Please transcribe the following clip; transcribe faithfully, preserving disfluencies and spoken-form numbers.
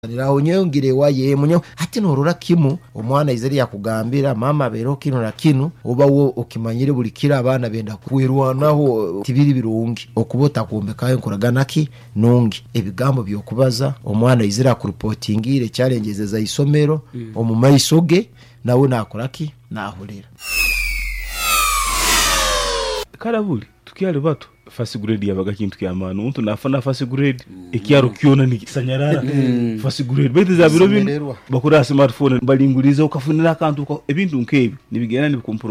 Niraho nyongire waye munyo ati norora kimu omwana izeri yakugambira mama bero kino na kino oba wo okimanyire buli kira abana benda kwirwanaho tibiri birungi okubota kumbe kayo nkoragana ki nungi ebigambo byokubaza omwana izira ku reportingire challenges za isomero mm. omumaisoge nawe nakoraki nahurira karabuli tukiyale bato fast grade yabaga kintu kyamana umuntu nafana fast grade mm. ekyaro kyona ni sanyarara mm. fast grade bete za biro bino bakura smartphone balinguriza ukafunira kantu ebintu nkebi nibigena ni